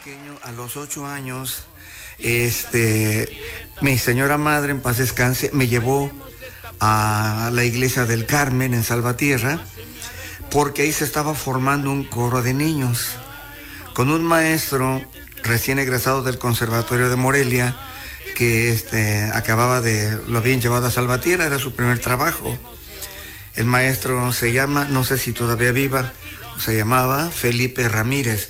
pequeño, a los 8 años, mi señora madre, en paz descanse, me llevó a la iglesia del Carmen en Salvatierra, porque ahí se estaba formando un coro de niños, con un maestro recién egresado del Conservatorio de Morelia, que lo habían llevado a Salvatierra, era su primer trabajo. El maestro se llama, no sé si todavía viva, se llamaba Felipe Ramírez.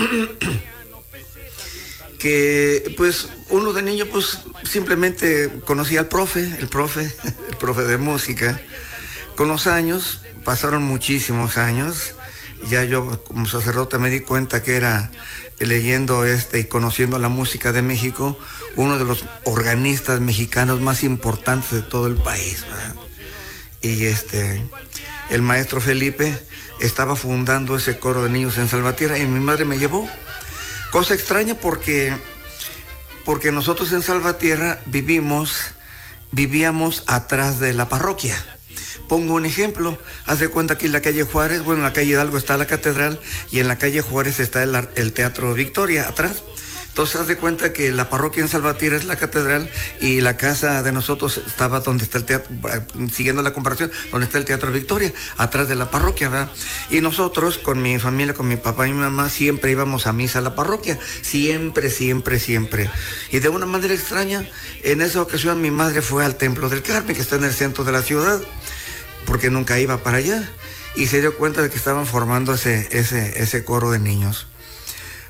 Que pues uno de niño pues simplemente conocía al el profe de música. Con los años, pasaron muchísimos años, ya yo como sacerdote me di cuenta que era, leyendo y conociendo la música de México, uno de los organistas mexicanos más importantes de todo el país, ¿verdad? Y el maestro Felipe estaba fundando ese coro de niños en Salvatierra y mi madre me llevó. Cosa extraña porque nosotros en Salvatierra vivíamos atrás de la parroquia. Pongo un ejemplo, haz de cuenta que en la calle Juárez, en la calle Hidalgo está la catedral y en la calle Juárez está el Teatro Victoria atrás. Entonces haz de cuenta que la parroquia en Salvatierra es la catedral y la casa de nosotros estaba donde está el teatro, siguiendo la comparación, donde está el Teatro Victoria, atrás de la parroquia, ¿verdad? Y nosotros con mi familia, con mi papá y mi mamá, siempre íbamos a misa a la parroquia, siempre. Y de una manera extraña, en esa ocasión mi madre fue al Templo del Carmen, que está en el centro de la ciudad, porque nunca iba para allá, y se dio cuenta de que estaban formando ese coro de niños.